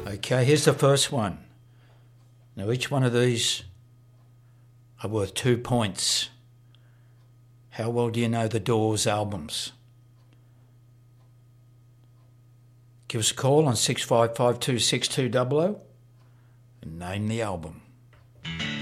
Okay, here's the first one. Now each one of these are worth 2 points. How well do you know the Doors albums? Give us a call on 6552 6200 and name the album.